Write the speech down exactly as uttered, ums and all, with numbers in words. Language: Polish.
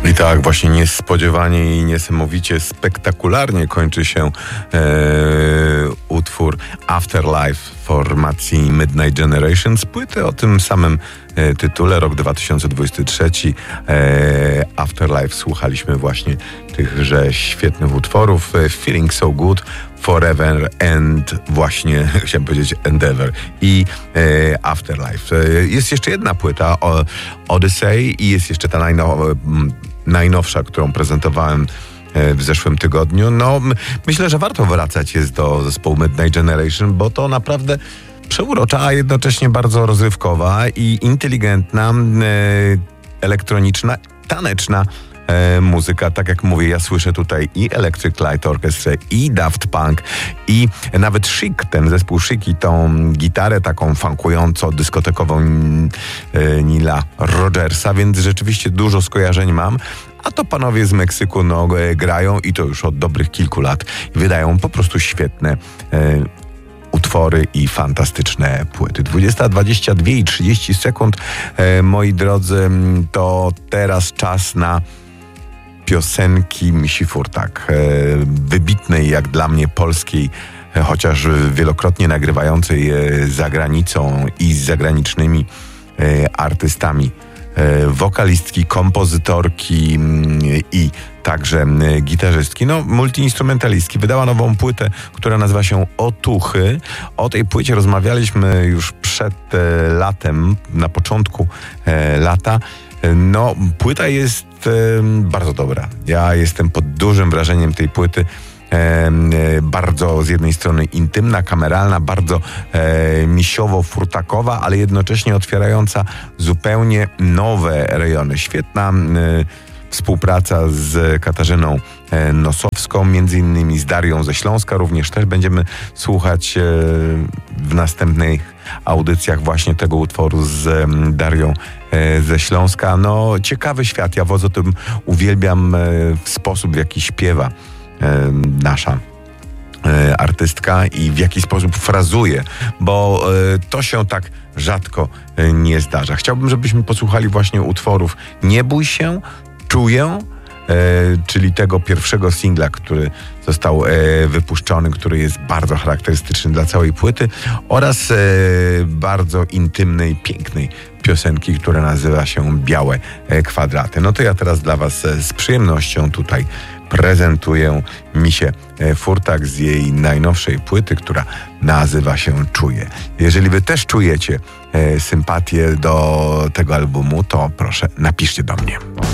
I tak właśnie niespodziewanie i niesamowicie spektakularnie kończy się e, utwór Afterlife formacji Midnight Generation z płyty o tym samym e, tytule, rok dwa tysiące dwudziesty trzeci. E, Afterlife słuchaliśmy właśnie tychże świetnych utworów. Feeling So Good, Forever and właśnie, chciałem powiedzieć Endeavor i e, Afterlife. E, jest jeszcze jedna płyta, o, Odyssey, i jest jeszcze ta najnowa, najnowsza, którą prezentowałem w zeszłym tygodniu. No, myślę, że warto wracać jest do zespołu Midnight Generation, bo to naprawdę przeurocza, a jednocześnie bardzo rozrywkowa i inteligentna, elektroniczna, taneczna E, muzyka. Tak jak mówię, ja słyszę tutaj i Electric Light Orchestra, i Daft Punk, i nawet Chic, ten zespół Chic, i tą gitarę taką funkująco dyskotekową e, Nila Rogersa, więc rzeczywiście dużo skojarzeń mam. A to panowie z Meksyku no, grają i to już od dobrych kilku lat. Wydają po prostu świetne e, utwory i fantastyczne płyty. dwudziesta dwadzieścia dwa i trzydzieści sekund. E, moi drodzy, to teraz czas na piosenki Misi Furtak, e, wybitnej jak dla mnie polskiej, e, chociaż wielokrotnie nagrywającej e, za granicą i z zagranicznymi e, artystami, e, wokalistki, kompozytorki m, i także m, gitarzystki, no multiinstrumentalistki. Wydała nową płytę, która nazywa się Otuchy. O tej płycie rozmawialiśmy już przed e, latem, na początku e, lata. No, płyta jest e, bardzo dobra. Ja jestem pod dużym wrażeniem tej płyty. E, e, bardzo z jednej strony intymna, kameralna, bardzo e, misiowo-furtakowa, ale jednocześnie otwierająca zupełnie nowe rejony. Świetna e, współpraca z Katarzyną e, Nosowską, między innymi z Darią ze Śląska. Również też będziemy słuchać e, w następnych audycjach właśnie tego utworu z e, Darią e, ze Śląska. No, ciekawy świat. Ja o tym uwielbiam e, w sposób, w jaki śpiewa e, nasza e, artystka i w jaki sposób frazuje, bo e, to się tak rzadko e, nie zdarza. Chciałbym, żebyśmy posłuchali właśnie utworów Nie bój się, Czuję, e, czyli tego pierwszego singla, który został e, wypuszczony, który jest bardzo charakterystyczny dla całej płyty, oraz e, bardzo intymnej, pięknej piosenki, która nazywa się Białe Kwadraty. No to ja teraz dla was e, z przyjemnością tutaj prezentuję Misię Furtak z jej najnowszej płyty, która nazywa się Czuję. Jeżeli wy też czujecie e, sympatię do tego albumu, to proszę, napiszcie do mnie.